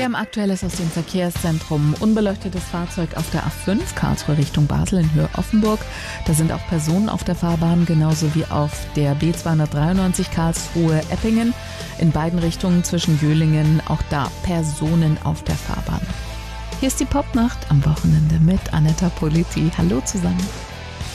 Aktuelles aus dem Verkehrszentrum. Unbeleuchtetes Fahrzeug auf der A5, Karlsruhe Richtung Basel in Höhe Offenburg. Da sind auch Personen auf der Fahrbahn, genauso wie auf der B293 Karlsruhe-Eppingen. In beiden Richtungen zwischen Jöhlingen, auch da Personen auf der Fahrbahn. Hier ist die Popnacht am Wochenende mit Anetta Politi. Hallo zusammen.